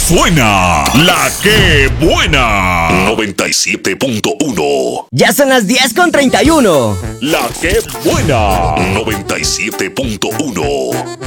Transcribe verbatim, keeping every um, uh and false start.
suena la que buena. noventa y siete punto uno. Ya son las diez con treinta y uno. La que buena. noventa y siete punto uno.